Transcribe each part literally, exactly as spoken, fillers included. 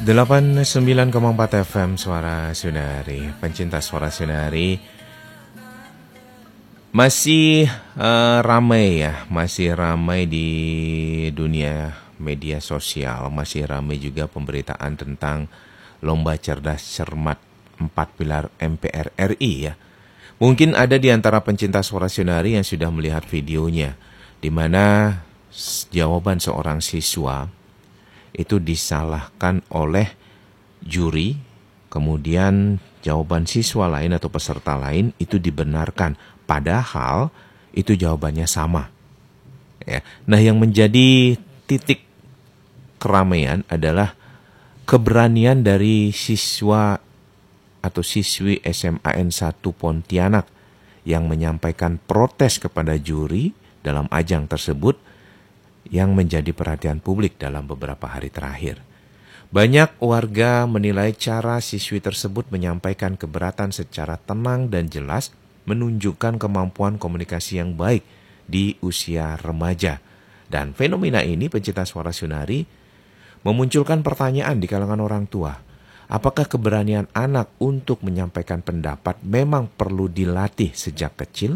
delapan puluh sembilan koma empat F M Suara Sunari, pencinta Suara Sunari. Masih uh, ramai ya, masih ramai di dunia media sosial, masih ramai juga pemberitaan tentang lomba cerdas cermat empat pilar M P R R I ya. Mungkin ada di antara pencinta Suara Sunari yang sudah melihat videonya, di mana jawaban seorang siswa itu disalahkan oleh juri, kemudian jawaban siswa lain atau peserta lain itu dibenarkan, padahal itu jawabannya sama. Ya. Nah, yang menjadi titik keramaian adalah keberanian dari siswa atau siswi S M A N satu Pontianak yang menyampaikan protes kepada juri dalam ajang tersebut yang menjadi perhatian publik dalam beberapa hari terakhir. Banyak warga menilai cara siswi tersebut menyampaikan keberatan secara tenang dan jelas menunjukkan kemampuan komunikasi yang baik di usia remaja. Dan fenomena ini, pencinta Suara Sunari, memunculkan pertanyaan di kalangan orang tua. Apakah keberanian anak untuk menyampaikan pendapat memang perlu dilatih sejak kecil?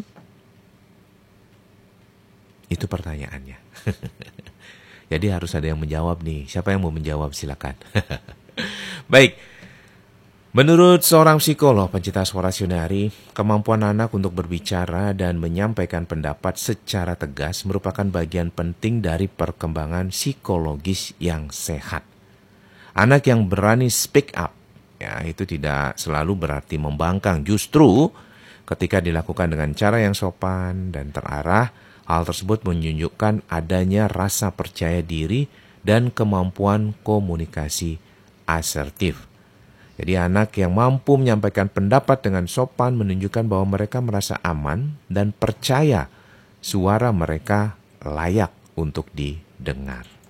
Itu pertanyaannya. Jadi harus ada yang menjawab nih. Siapa yang mau menjawab? Silakan. Baik. Menurut seorang psikolog pencinta Suara Sunari, kemampuan anak untuk berbicara dan menyampaikan pendapat secara tegas merupakan bagian penting dari perkembangan psikologis yang sehat. Anak yang berani speak up, ya itu tidak selalu berarti membangkang. Justru ketika dilakukan dengan cara yang sopan dan terarah, hal tersebut menunjukkan adanya rasa percaya diri dan kemampuan komunikasi asertif. Jadi anak yang mampu menyampaikan pendapat dengan sopan menunjukkan bahwa mereka merasa aman dan percaya suara mereka layak untuk didengar.